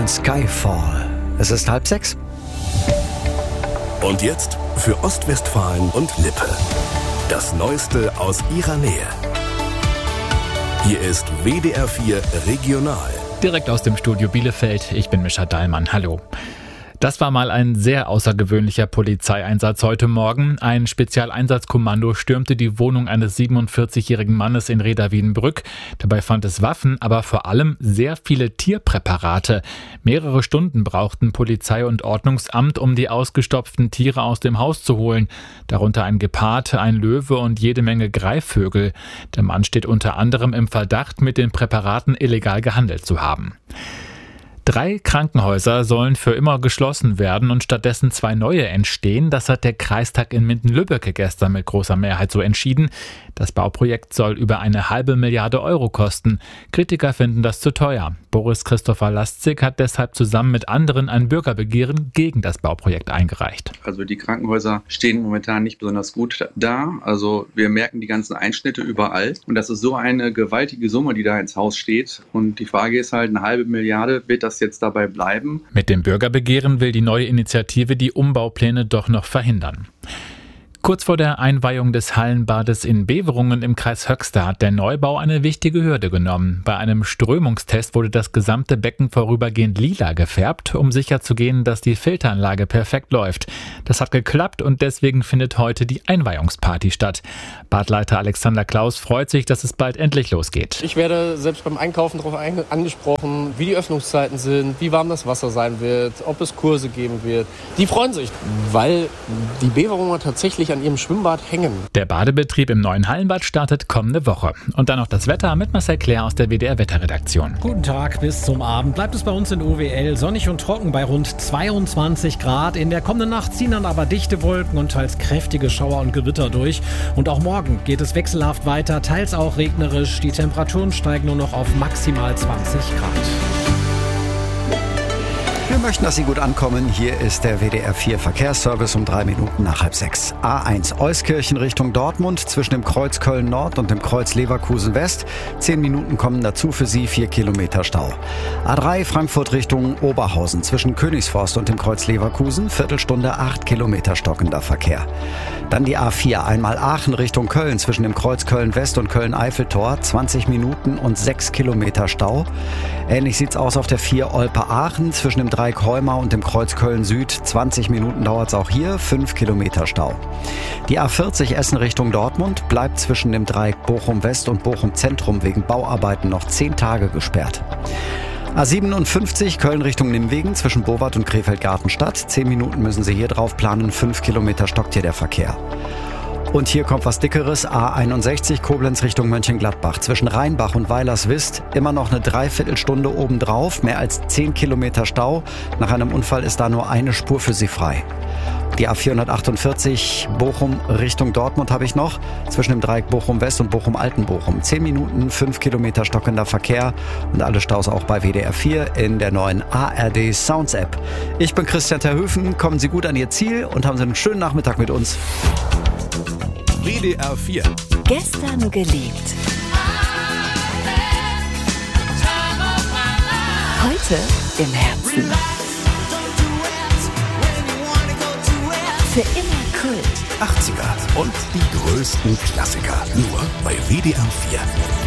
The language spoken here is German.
Skyfall. Es ist 5:30. Und jetzt für Ostwestfalen und Lippe. Das Neueste aus ihrer Nähe. Hier ist WDR 4 Regional. Direkt aus dem Studio Bielefeld. Ich bin Mischa Dahlmann. Hallo. Das war mal ein sehr außergewöhnlicher Polizeieinsatz heute Morgen. Ein Spezialeinsatzkommando stürmte die Wohnung eines 47-jährigen Mannes in Reda-Wiedenbrück. Dabei fand es Waffen, aber vor allem sehr viele Tierpräparate. Mehrere Stunden brauchten Polizei und Ordnungsamt, um die ausgestopften Tiere aus dem Haus zu holen. Darunter ein Gepard, ein Löwe und jede Menge Greifvögel. Der Mann steht unter anderem im Verdacht, mit den Präparaten illegal gehandelt zu haben. 3 Krankenhäuser sollen für immer geschlossen werden und stattdessen 2 neue entstehen. Das hat der Kreistag in Minden-Lübbecke gestern mit großer Mehrheit so entschieden. Das Bauprojekt soll über 1,5 Milliarde Euro kosten. Kritiker finden das zu teuer. Boris Christopher Lastzig hat deshalb zusammen mit anderen ein Bürgerbegehren gegen das Bauprojekt eingereicht. Also die Krankenhäuser stehen momentan nicht besonders gut da. Also wir merken die ganzen Einschnitte überall. Und das ist so eine gewaltige Summe, die da ins Haus steht. Und die Frage ist halt, 1,5 Milliarde, wird das jetzt dabei bleiben? Mit dem Bürgerbegehren will die neue Initiative die Umbaupläne doch noch verhindern. Kurz vor der Einweihung des Hallenbades in Beverungen im Kreis Höxter hat der Neubau eine wichtige Hürde genommen. Bei einem Strömungstest wurde das gesamte Becken vorübergehend lila gefärbt, um sicherzugehen, dass die Filteranlage perfekt läuft. Das hat geklappt und deswegen findet heute die Einweihungsparty statt. Badleiter Alexander Klaus freut sich, dass es bald endlich losgeht. Ich werde selbst beim Einkaufen darauf angesprochen, wie die Öffnungszeiten sind, wie warm das Wasser sein wird, ob es Kurse geben wird. Die freuen sich, weil die Beverunger tatsächlich an ihrem Schwimmbad hängen. Der Badebetrieb im neuen Hallenbad startet kommende Woche. Und dann noch das Wetter mit Marcel Claire aus der WDR-Wetterredaktion. Guten Tag, bis zum Abend bleibt es bei uns in OWL sonnig und trocken bei rund 22 Grad. In der kommenden Nacht ziehen dann aber dichte Wolken und teils kräftige Schauer und Gewitter durch. Und auch morgen geht es wechselhaft weiter, teils auch regnerisch. Die Temperaturen steigen nur noch auf maximal 20 Grad. Wir möchten, dass Sie gut ankommen. Hier ist der WDR 4 Verkehrsservice um 3 Minuten nach 5:30. A1 Euskirchen Richtung Dortmund zwischen dem Kreuz Köln Nord und dem Kreuz Leverkusen West. 10 Minuten kommen dazu für Sie, 4 Kilometer Stau. A3 Frankfurt Richtung Oberhausen zwischen Königsforst und dem Kreuz Leverkusen. Viertelstunde 8 Kilometer stockender Verkehr. Dann die A4 einmal Aachen Richtung Köln zwischen dem Kreuz Köln West und Köln-Eiffeltor. 20 Minuten und 6 Kilometer Stau. Ähnlich sieht's aus auf der 4 Olpe-Aachen zwischen dem Dreieck Heumar und dem Kreuz Köln Süd. 20 Minuten dauert's auch hier, 5 Kilometer Stau. Die A40 Essen Richtung Dortmund bleibt zwischen dem Dreieck Bochum West und Bochum Zentrum wegen Bauarbeiten noch 10 Tage gesperrt. A57 Köln Richtung Nimwegen zwischen Bowart und Krefeld-Gartenstadt. 10 Minuten müssen Sie hier drauf planen, 5 Kilometer stockt hier der Verkehr. Und hier kommt was Dickeres, A61 Koblenz Richtung Mönchengladbach. Zwischen Rheinbach und Weilerswist immer noch eine Dreiviertelstunde obendrauf, mehr als 10 Kilometer Stau. Nach einem Unfall ist da nur eine Spur für Sie frei. Die A448 Bochum Richtung Dortmund habe ich noch, zwischen dem Dreieck Bochum West und Bochum Altenbochum. 10 Minuten, 5 Kilometer stockender Verkehr und alle Staus auch bei WDR 4 in der neuen ARD Sounds App. Ich bin Christian Terhöfen, kommen Sie gut an Ihr Ziel und haben Sie einen schönen Nachmittag mit uns. WDR 4. Gestern geliebt. Heute im Herzen. Für immer Kult. 80er und die größten Klassiker. Nur bei WDR 4.